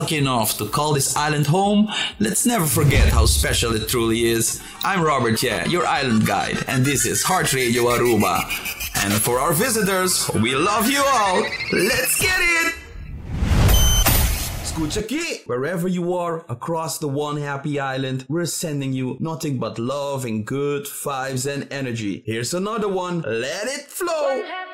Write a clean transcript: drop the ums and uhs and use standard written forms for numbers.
lucky enough to call this island home, let's never forget how special it truly is. I'm Robert Ye, your island guide, and this is Heart Radio Aruba. And for our visitors, we love you all. Let's get it! Escucha aquí! Wherever you are across the one happy island, we're sending you nothing but love and good vibes and energy. Here's another one. Let it flow!